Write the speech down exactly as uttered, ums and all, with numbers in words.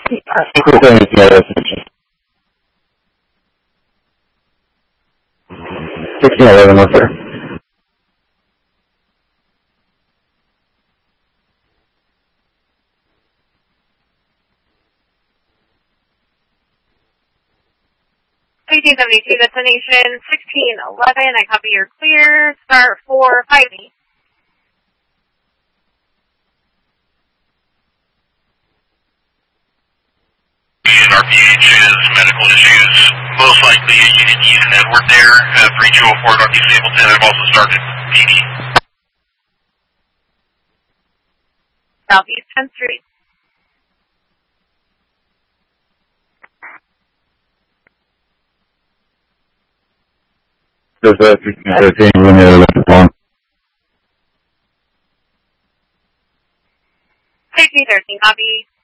I think we're going to get attention. sixteen eleven, what's there? eighteen seventy-two destination, sixteen eleven, I copy your clear, start for five eight. R P H is medical issues. Most likely a Unit E and Edward there. Have three two oh four Northeast Stapleton. I've also started P D. Southeast tenth Street. There's a sixteen thirteen room there left alone. sixteen thirteen, copy.